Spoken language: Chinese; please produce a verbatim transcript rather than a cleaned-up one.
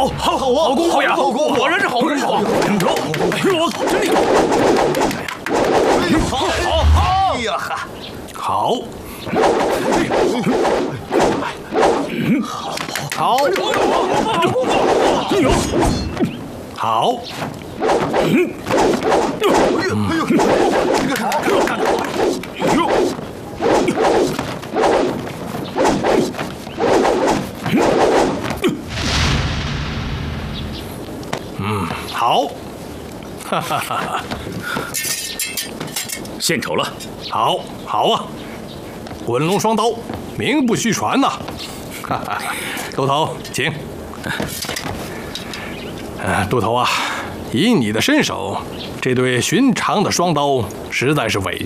好，好，好啊，好功夫呀！好功夫，果然是好功夫啊！走，我真厉害！好，好，好！哎呀哈，好。 好，好，好，嗯，哎呦，哎呦，这个看，看，哎呦，嗯，好，哈哈哈哈， 献丑了， 好，好啊，滚龙双刀，名不虚传呐。 哈哈，都头，请。呃，都头啊，以你的身手，这对寻常的双刀实在是委